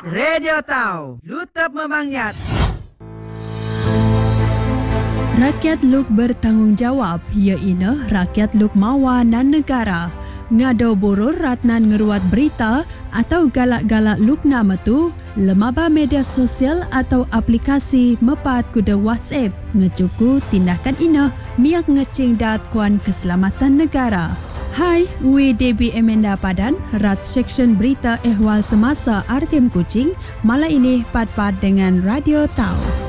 Radio Tau, lutap memangyat. Rakyat luk bertanggungjawab, iaitu rakyat luk mawa nan negara. Ngado boror ratnan ngeruat berita atau galak-galak luk nama tu, lemaba media sosial atau aplikasi mepat kuda WhatsApp ngecuku tindakan ina miak ngecing dat kuan keselamatan negara. Hai, Wi Debbie Emenda Padan, Rat Seksyen Berita Ehwal Semasa RTM Kuching, malam ini pat-pat dengan Radio Tau.